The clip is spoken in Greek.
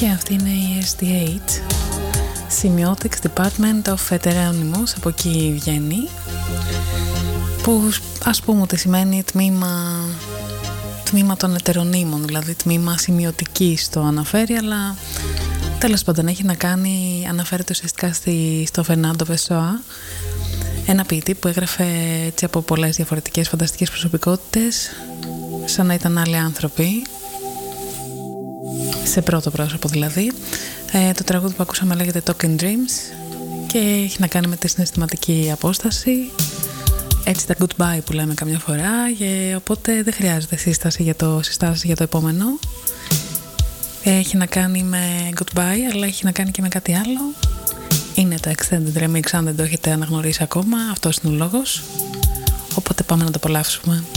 Και αυτή είναι η SDH, Semiotics Department of Heteronymous, από εκεί βγαίνει, που ας πούμε ότι σημαίνει τμήμα των ετερονύμων, δηλαδή τμήμα σημειωτικής το αναφέρει, αλλά τέλος πάντων έχει να κάνει, αναφέρεται ουσιαστικά στο Φερνάντο Πεσόα, ένα ποιητή που έγραφε έτσι από πολλές διαφορετικές φανταστικές προσωπικότητες, σαν να ήταν άλλοι άνθρωποι, σε πρώτο πρόσωπο δηλαδή. Το τραγούδι που ακούσαμε λέγεται Talking Dreams και έχει να κάνει με τη συναισθηματική απόσταση, έτσι τα goodbye που λέμε καμιά φορά, και οπότε δεν χρειάζεται συστάσεις για το επόμενο. Έχει να κάνει με goodbye, αλλά έχει να κάνει και με κάτι άλλο. Είναι το extended remix, αν δεν το έχετε αναγνωρίσει ακόμα, αυτός είναι ο λόγος. Οπότε πάμε να το απολαύσουμε.